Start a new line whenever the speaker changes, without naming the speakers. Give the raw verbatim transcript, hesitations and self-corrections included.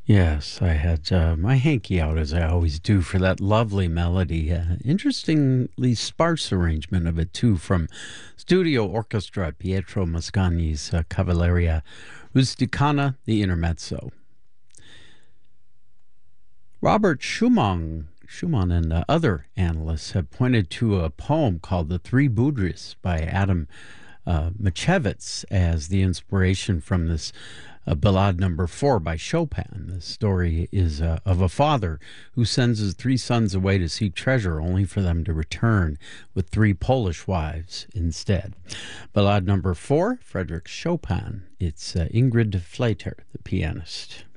Yes, I had uh, my hanky out as I always do for that lovely melody. Uh, interestingly sparse arrangement of it too from studio orchestra Pietro Mascagni's uh, Cavalleria Rusticana, the intermezzo. Robert Schumann, Schumann and uh, other analysts have pointed to a poem called "The Three Budris" by Adam uh, Mickiewicz as the inspiration from this uh, Ballade Number Four by Chopin. The story is uh, of a father who sends his three sons away to seek treasure, only for them to return with three Polish wives instead. Ballade Number Four, Frederick Chopin. It's uh, Ingrid Fleiter, the pianist.